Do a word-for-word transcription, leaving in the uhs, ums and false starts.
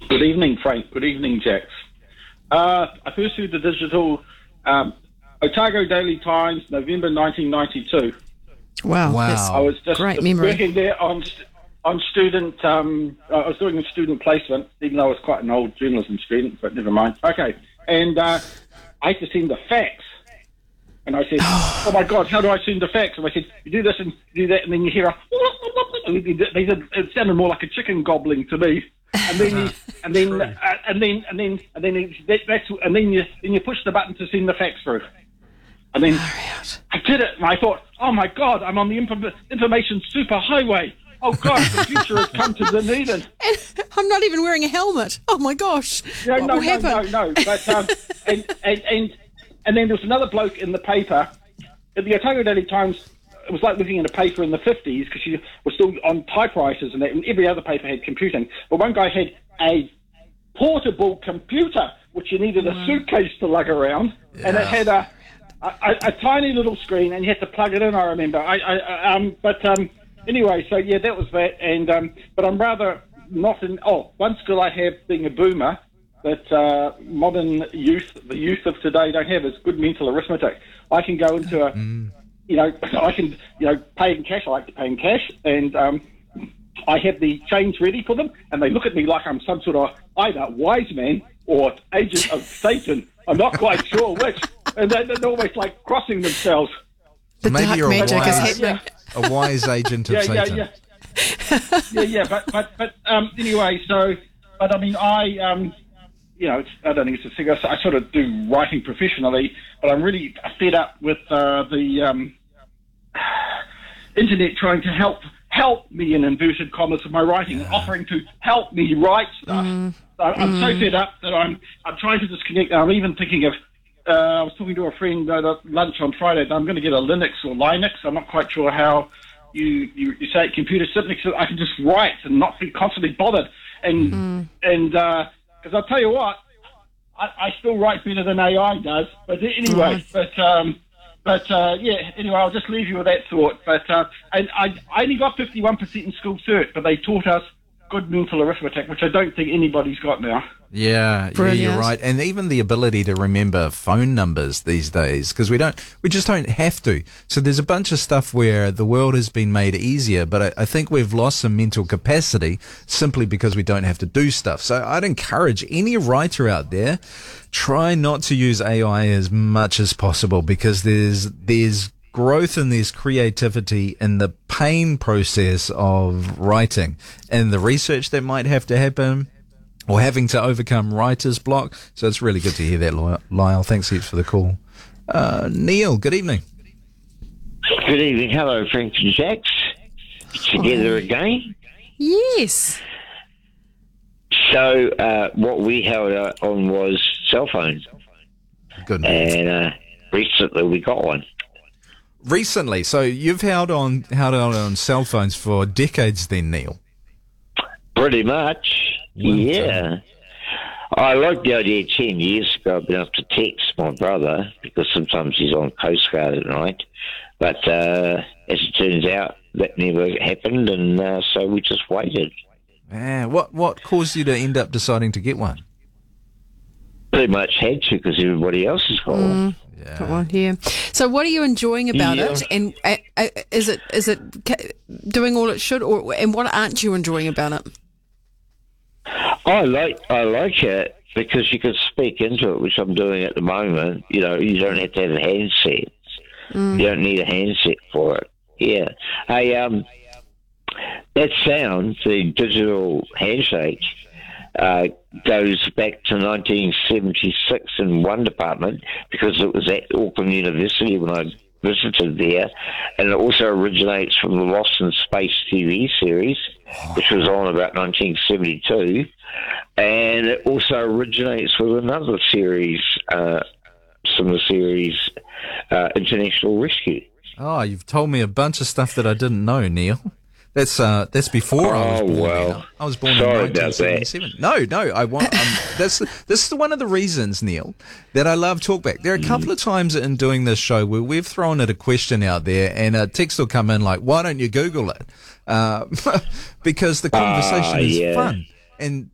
Good evening, Frank. Good evening, Jax. Uh, I first heard the digital um, Otago Daily Times, November nineteen ninety-two. Wow. Wow. I was just Great memory. working there on on student. Um, I was doing a student placement, even though I was quite an old journalism student, but never mind. Okay, and uh, I had to send the fax, and I said, "Oh my God, how do I send the fax?" And I said, "You do this and you do that," and then you hear a. They said it sounded more like a chicken gobbling to me. And then, you, and then, uh, and then, and then, and then, it, that, that's, and then you, then you push the button to send the fax through. And then I did it, and I thought, "Oh my God, I'm on the inform- information superhighway. Oh God, the future has come to Dunedin." And I'm not even wearing a helmet. Oh my gosh. No, what no, will no, happen? no, no. But um, and, and and and then there was another bloke in the paper, at the Otago Daily Times. It was like looking at a paper in the fifties because you were still on typewriters and, that, and every other paper had computing. But one guy had a portable computer, which you needed a suitcase to lug around, yeah. and it had a, a a tiny little screen, and you had to plug it in. I remember. I, I um, but um, anyway, so yeah, that was that. And um, but I'm rather not in. Oh, one skill I have being a boomer that uh, modern youth, the youth of today, don't have is good mental arithmetic. I can go into a. Mm. You know, I can, you know, pay in cash. I like to pay in cash, and um, I have the change ready for them, and they look at me like I'm some sort of either wise man or agent of Satan. I'm not quite sure which, and they're, they're almost like crossing themselves. The Maybe dark you're a magic wise, is happening. a wise agent of yeah, Satan. yeah, yeah, yeah, yeah. But but but um, anyway, so but I mean, I um. You know, it's, I don't think it's a figure. I sort of do writing professionally, but I'm really fed up with uh, the um, internet trying to help help me in inverted commas with my writing, and offering to help me write stuff. Mm. So I'm mm. so fed up that I'm I'm trying to disconnect. I'm even thinking of. Uh, I was talking to a friend at lunch on Friday that I'm going to get a Linux or Linux. I'm not quite sure how you you, you say it, computer simply, so I can just write and not be constantly bothered. And mm. and. Uh, Because I'll tell you what, I, I still write better than A I does. But anyway, mm. but um, but uh, yeah. Anyway, I'll just leave you with that thought. But uh, and I, I only got fifty-one percent in school cert, but they taught us good mental arithmetic, which I don't think anybody's got now. Yeah, yeah, you're right. And even the ability to remember phone numbers these days, because we don't, we just don't have to. So there's a bunch of stuff where the world has been made easier, but I, I think we've lost some mental capacity simply because we don't have to do stuff. So I'd encourage any writer out there, try not to use A I as much as possible, because there's, there's growth and there's creativity in the pain process of writing and the research that might have to happen, or having to overcome writer's block. So it's really good to hear that, Lyle. Thanks heaps for the call. Uh, Neil, good evening. Good evening. Hello, Frank and Jax. Together again. Yes. So uh, what we held on was cell phones. Good. And uh, recently we got one. Recently? So you've held on, held on on cell phones for decades then, Neil? Pretty much. Well yeah. Done. I like the idea ten years ago of being able to text my brother, because sometimes he's on Coast Guard at night. But uh, as it turns out, that never happened, and uh, so we just waited. Man, what, what caused you to end up deciding to get one? Pretty much had to, because everybody else has got mm. one. Yeah. Got one here. So what are you enjoying about yeah. it? And uh, uh, is it is it doing all it should, or and what aren't you enjoying about it? I like I like it because you can speak into it, which I'm doing at the moment. You know, you don't have to have a handset. Mm. You don't need a handset for it. Yeah. Hey, um, that sound, the digital handshake, uh, goes back to nineteen seventy-six in one department, because it was at Auckland University when I visited there, and it also originates from the Lost in Space T V series, which was on about nineteen seventy-two, and it also originates with another series, uh, similar series, uh, International Rescue. Oh, you've told me a bunch of stuff that I didn't know, Neil. That's uh, that's before oh, I was born. Well. Neil. I was born Sorry in nineteen seventy-seven. No, no, I want. Um, that's this is one of the reasons, Neil, that I love Talkback. There are a couple of times in doing this show where we've thrown it a question out there, and a text will come in like, "Why don't you Google it?" Uh, because the conversation uh, is yeah. fun. And